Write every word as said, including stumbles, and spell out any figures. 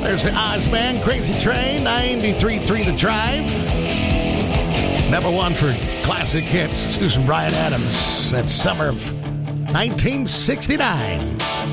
There's the Oz Band, Crazy Train, ninety-three point three The Drive. Number one for classic hits. Let's do some Bryan Adams. That summer of nineteen sixty-nine.